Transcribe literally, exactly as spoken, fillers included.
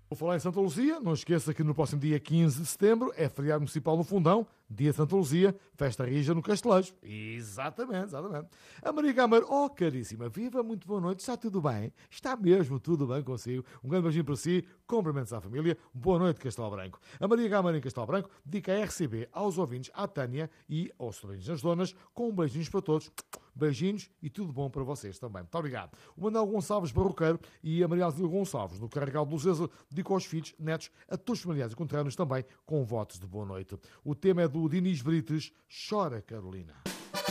Vou falar em Santa Luzia, não esqueça que no próximo dia quinze de setembro é feriado municipal no Fundão, dia de Santa Luzia, festa rija no Castelejo. Exatamente, exatamente. A Maria Gamer, oh caríssima, viva, muito boa noite, está tudo bem? Está mesmo tudo bem consigo? Um grande beijinho para si, cumprimentos à família, boa noite Castelo Branco. A Maria Gamer em Castelo Branco dedica a R C B aos ouvintes, à Tânia e aos sobrinhos das donas, com beijinhos para todos. Beijinhos e tudo bom para vocês também. Muito obrigado. O Manuel Gonçalves Barroqueiro e a Maria Alzira Gonçalves, no Carregal de Luzesa, dedicam aos filhos, netos, a todos os familiares e conterrâneos também, com votos de boa noite. O tema é do Dinis Brites, Chora Carolina.